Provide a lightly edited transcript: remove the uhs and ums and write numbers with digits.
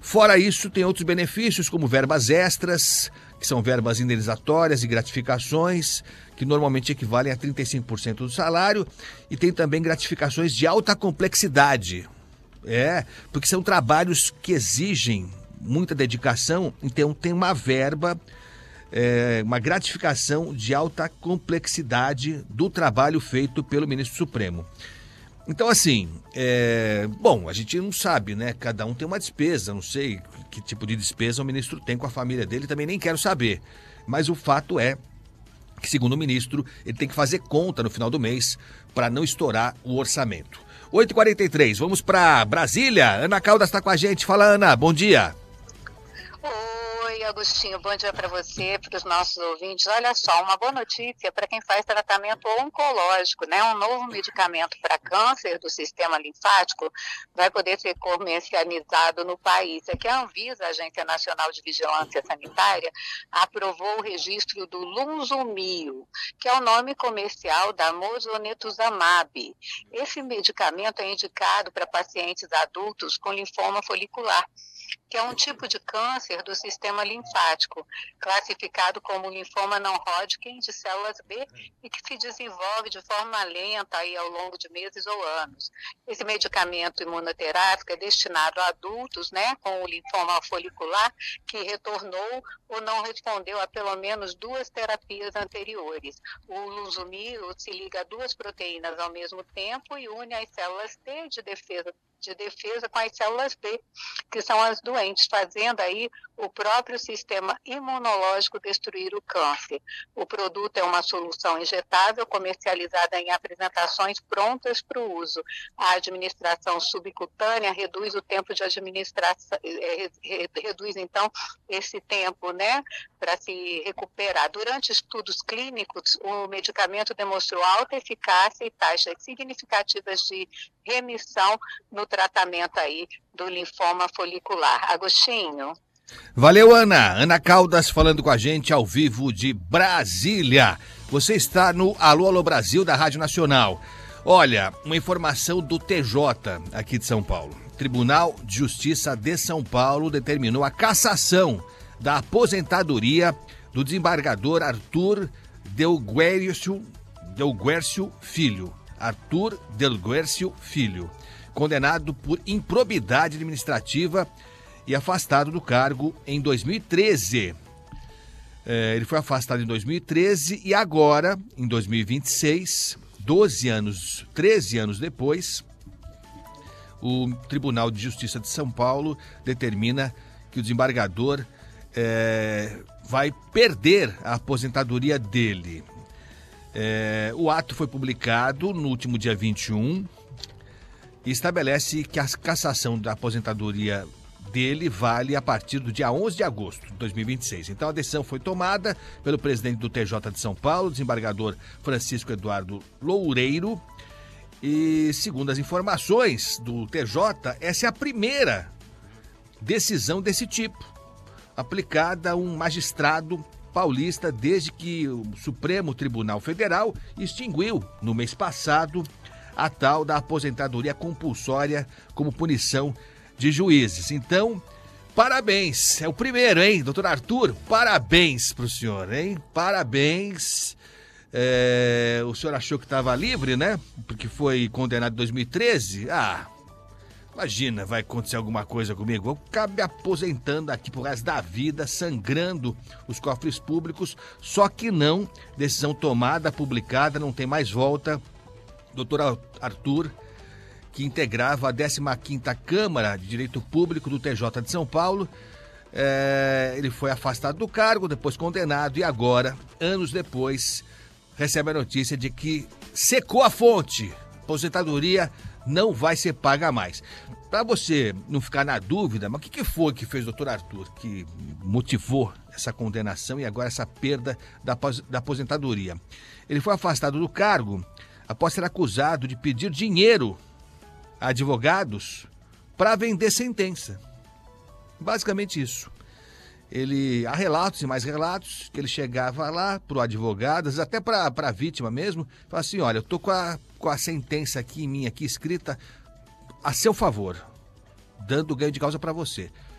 Fora isso, tem outros benefícios, como verbas extras, que são verbas indenizatórias e gratificações, que normalmente equivalem a 35% do salário, e tem também gratificações de alta complexidade. Porque são trabalhos que exigem muita dedicação, então tem uma verba, uma gratificação de alta complexidade do trabalho feito pelo ministro Supremo. Então, assim, a gente não sabe, né? Cada um tem uma despesa, não sei que tipo de despesa o ministro tem com a família dele, também nem quero saber. Mas o fato é que, segundo o ministro, ele tem que fazer conta no final do mês para não estourar o orçamento. 8h43, vamos para Brasília. Ana Caldas está com a gente. Fala, Ana, bom dia. Oi, Agostinho, bom dia para você, para os nossos ouvintes. Olha só, uma boa notícia para quem faz tratamento oncológico, né? Um novo medicamento para câncer do sistema linfático vai poder ser comercializado no país. É que a Anvisa, a Agência Nacional de Vigilância Sanitária, aprovou o registro do Lunsumio, que é o nome comercial da Mosunetuzumab. Esse medicamento é indicado para pacientes adultos com linfoma folicular, que é um tipo de câncer do sistema linfático, classificado como linfoma não Hodgkin de células B e que se desenvolve de forma lenta aí ao longo de meses ou anos. Esse medicamento imunoterápico é destinado a adultos, né, com o linfoma folicular que retornou ou não respondeu a pelo menos 2 terapias anteriores. O Lunsumio se liga a 2 proteínas ao mesmo tempo e une as células T de defesa com as células B, que são as doentes, fazendo aí o próprio sistema imunológico destruir o câncer. O produto é uma solução injetável comercializada em apresentações prontas para o uso. A administração subcutânea reduz o tempo de administração, reduz então esse tempo, né, para se recuperar. Durante estudos clínicos, o medicamento demonstrou alta eficácia e taxas significativas de remissão no tratamento aí do linfoma folicular. Agostinho. Valeu, Ana. Ana Caldas falando com a gente ao vivo de Brasília. Você está no Alô, Alô Brasil da Rádio Nacional. Olha, uma informação do TJ aqui de São Paulo. Tribunal de Justiça de São Paulo determinou a cassação da aposentadoria do desembargador Arthur Del Guercio Filho. Arthur Del Guercio Filho, condenado por improbidade administrativa e afastado do cargo em 2013. Ele foi afastado em 2013 e agora, em 2026, 13 anos depois, o Tribunal de Justiça de São Paulo determina que o desembargador vai perder a aposentadoria dele. O ato foi publicado no último dia 21 e estabelece que a cassação da aposentadoria dele vale a partir do dia 11 de agosto de 2026. Então a decisão foi tomada pelo presidente do TJ de São Paulo, desembargador Francisco Eduardo Loureiro, e segundo as informações do TJ, essa é a primeira decisão desse tipo, aplicada a um magistrado paulista desde que o Supremo Tribunal Federal extinguiu no mês passado a tal da aposentadoria compulsória como punição de juízes. Então, parabéns, é o primeiro, hein, doutor Arthur? Parabéns pro senhor, hein? Parabéns. O senhor achou que estava livre, né? Porque foi condenado em 2013? Imagina, vai acontecer alguma coisa comigo? Vou ficar me aposentando aqui pro resto da vida, sangrando os cofres públicos, só que não, decisão tomada, publicada, não tem mais volta. Doutor Arthur, que integrava a 15ª Câmara de Direito Público do TJ de São Paulo, ele foi afastado do cargo, depois condenado e agora, anos depois, recebe a notícia de que secou a fonte, aposentadoria não vai ser paga mais. Para você não ficar na dúvida, mas o que foi que fez o doutor Arthur que motivou essa condenação e agora essa perda da aposentadoria? Ele foi afastado do cargo após ser acusado de pedir dinheiro a advogados para vender sentença. Basicamente isso. Há relatos e mais relatos que ele chegava lá para o advogado, às vezes até para a vítima mesmo, fala assim, olha, eu tô com a sentença aqui minha aqui escrita a seu favor, dando ganho de causa para você.